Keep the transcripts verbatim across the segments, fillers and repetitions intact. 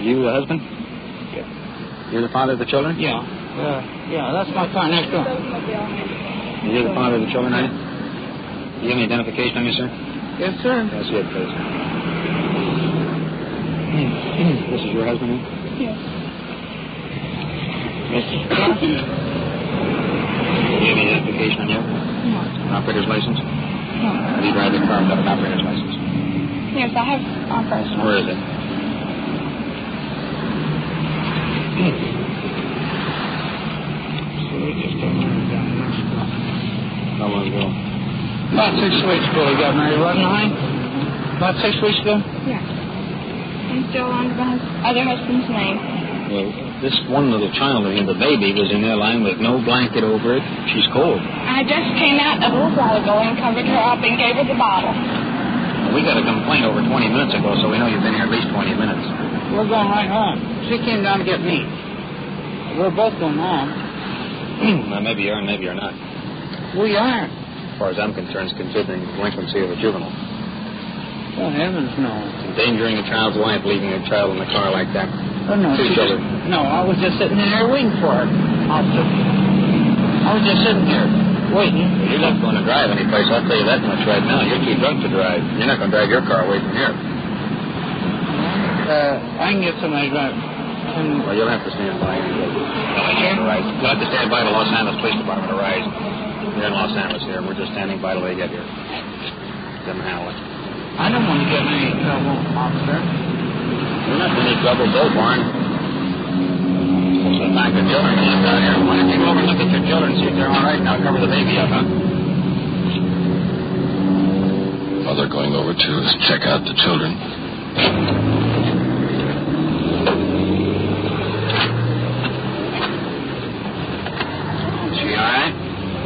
You the husband? Yeah. You're the father of the children? Yeah. Uh, yeah, that's my car next door. You're the father of the children, are you? Do you have any identification on you, sir? Yes, sir. Can I see it, please? This is your husband, huh? Yes. Mister Scott? Do you have any identification on you? No. An operator's license? No. Or do you drive the car without an operator's license? Yes, I have operator's license. Where is it? So we just got married down in Mexico. How long ago? About six weeks ago we got married, wasn't I? About six weeks ago? Yeah. I'm still under my hus- other husband's name. Well, this one little child, I mean, the baby, was in there lying with no blanket over it. She's cold. I just came out a little while ago and covered her up and gave her the bottle. We got a complaint over twenty minutes ago, so we know you've been here at least twenty minutes. We're going right home. She came down to get me. We're both going home. Well, maybe you are and maybe you're not. We are. As far as I'm concerned, it's considering delinquency of a juvenile. Oh, heavens, no. Endangering a child's life, leaving a child in the car like that. Oh, no. Two she children. just- no, I was just sitting in there waiting for her. Officer. I was just sitting here waiting. Well, you're not going to drive any place, I'll tell you that much right now. You're too drunk to drive. You're not going to drive your car away from here. Uh, I can get somebody to drive. And Well, you'll have to stand by. You'll have to stand by the Los Angeles Police Department to rise. You're in Los Angeles here. We're just standing by till they get here. Them handle it. I don't want to get in any trouble, officer. You're not in any trouble so far. Most of the fact that children are left out here. Why don't you go over and look at your children, see if they're all right, and I'll cover the baby up, huh? Well, they're going over to check out the children. Is she all right?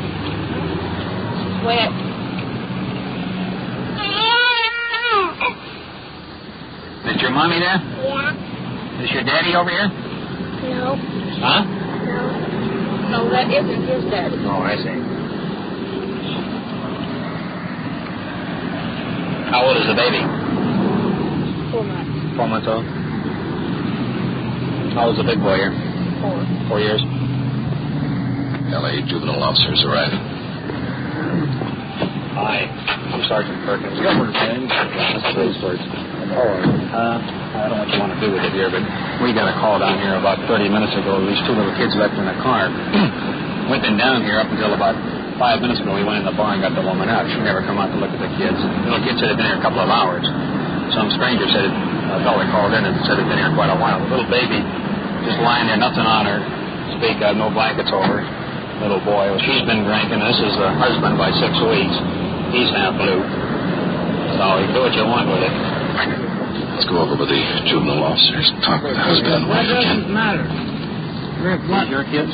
Wet. Is your mommy there? Yeah. Is your daddy over here? No. Huh? No. No, that isn't his daddy. Oh, I see. How old is the baby? Four months. Four months old. How old's the big boy here? Four. Four years. L A juvenile officers arriving. Hi, I'm Sergeant Perkins. Gilbert, man. That's the police force. Oh, uh, I don't know what you want to do with it here, but we got a call down here about thirty minutes ago. These two little kids left in the car. We've been down here up until about five minutes ago. We went in the bar and got the woman out. She never come out to look at the kids. The little kids said they'd been here a couple of hours. Some stranger said, it, a fellow called in and said they'd been here quite a while. The little baby just lying there, nothing on her. Speak of, no blankets over her. Little boy. Well, she's been drinking. This is the husband by six weeks. He's half blue. So you do what you want with it. Let's go over with the juvenile officers, talk with the husband and That wife doesn't again. matter. Rick, Not your kids?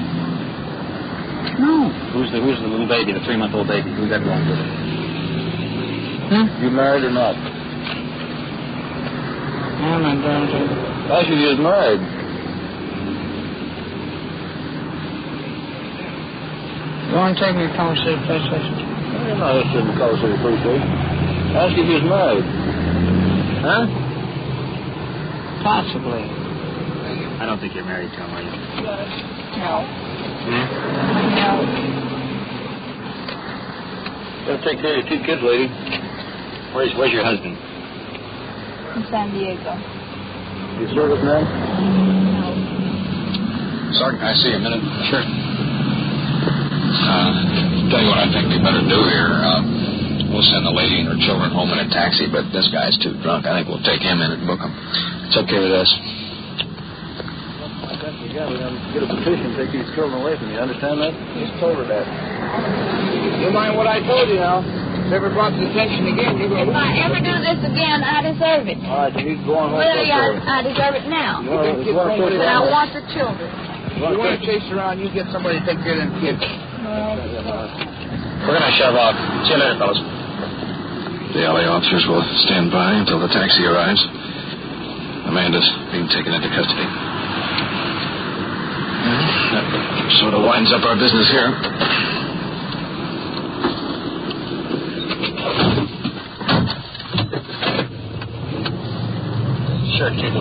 No. Who's the who's the little baby, the three-month-old baby? Who's that going with it? Huh? You married or not? I'm not going to. I should get married. You want to take me to College City Police Station? I'm not interested in the Color City Police Station. Ask if he's married. Huh? Possibly. I don't think you're married to him, are you? No. Hmm? No. Gotta take care of your two kids, lady. Where's Where's your husband? In San Diego. You serviceman? No. Sergeant, can I see a minute? Sure. Uh, tell you what I think we better do here. Uh, we'll send the lady and her children home in a taxi, but this guy's too drunk. I think we'll take him in and book him. It's okay with us. I think we got to get a petition, take these children away from you. Understand that? Just told her that. You mind what I told you now? If ever brought to attention again, you If go. I ever do this again, I deserve it. All right, you need to go on home. Really, first, I, I deserve it now. You want to you want to put it And I down? want the children. You want to chase around, you get somebody to take care of them kids. We're gonna shove off. See you later, fellas. The L A officers will stand by until the taxi arrives. Amanda's being taken into custody. That sort of winds up our business here. Sure, keep